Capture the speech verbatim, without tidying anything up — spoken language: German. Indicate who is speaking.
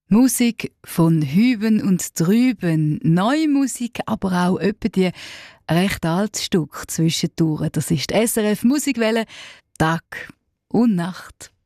Speaker 1: Musik von Hüben und Drüben, neue Musik, aber auch etwa die recht altes Stück zwischendurch. Das ist die S R F Musikwelle, Tag und Nacht.